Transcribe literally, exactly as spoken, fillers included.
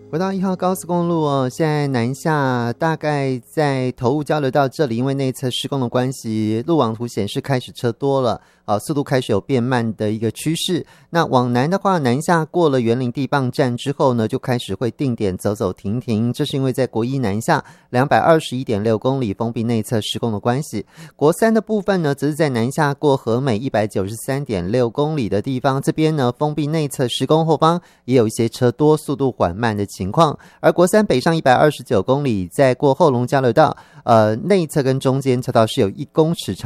回到一号高速公路哦，现在南下大概在头雾交流道这里，因为内侧施工的关系，路网图显示开始车多了，啊，速度开始有变慢的一个趋势。那往南的话，南下过了园林地磅站之后呢，就开始会定点走走停停，这是因为在国一南下两百二十一点六公里封闭内侧施工的关系。国三的部分呢，则是在南下过和美一百九十三点六公里的地方，这边呢封闭内侧施工后方也有一些车多，速度缓慢的情况。而国三北上一百二十九公里，在过后龙交流道呃内侧跟中间车道是有一公尺长